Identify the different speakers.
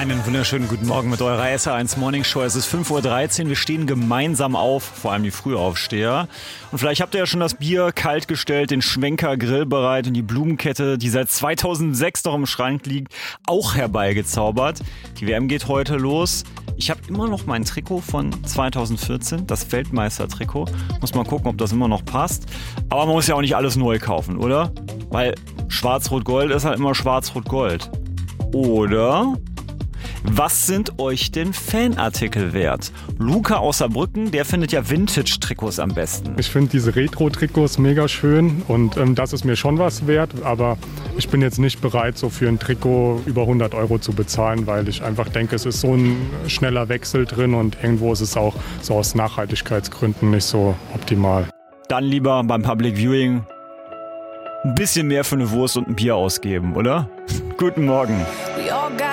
Speaker 1: Einen wunderschönen guten Morgen mit eurer SR1 Morning Show. Es ist 5:13 Uhr. Wir stehen gemeinsam auf, vor allem die Frühaufsteher. Und vielleicht habt ihr ja schon das Bier kalt gestellt, den Schwenker grillbereit und die Blumenkette, die seit 2006 noch im Schrank liegt, auch herbeigezaubert. Die WM geht heute los. Ich habe immer noch mein Trikot von 2014, das Weltmeistertrikot. Muss mal gucken, ob das immer noch passt. Aber man muss ja auch nicht alles neu kaufen, oder? Weil Schwarz-Rot-Gold ist halt immer Schwarz-Rot-Gold. Oder? Was sind euch denn Fanartikel wert? Luca aus Saarbrücken, der findet ja Vintage-Trikots am besten.
Speaker 2: Ich finde diese Retro-Trikots mega schön und das ist mir schon was wert, aber ich bin jetzt nicht bereit, so für ein Trikot über 100 € zu bezahlen, weil ich einfach denke, es ist so ein schneller Wechsel drin und irgendwo ist es auch so aus Nachhaltigkeitsgründen nicht so optimal.
Speaker 1: Dann lieber beim Public Viewing ein bisschen mehr für eine Wurst und ein Bier ausgeben, oder? Guten Morgen.